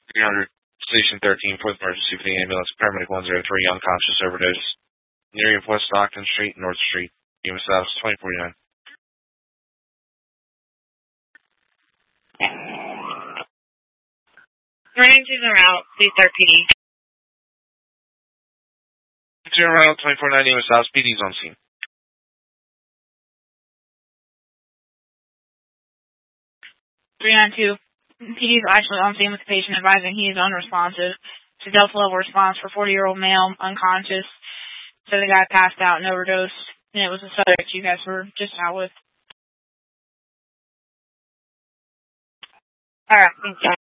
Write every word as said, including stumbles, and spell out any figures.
three hundred, Station thirteen, fourth emergency for the ambulance, paramedic one zero three, unconscious overdose. Near West Stockton Street, North Street, U S South twenty forty-nine. Running to the route, please start P D. Zero route, twenty forty-nine, U S South, P D's on scene. three nine two, P D is actually on scene with the patient, advising he is unresponsive. It's a Delta level response for forty-year-old male, unconscious. So the guy passed out and overdosed, and it was a subject you guys were just out with. All right, thank you.